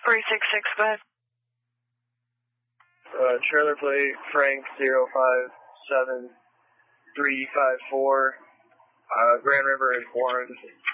366, go ahead. Trailer plate Frank 057354, Grand River and Florence.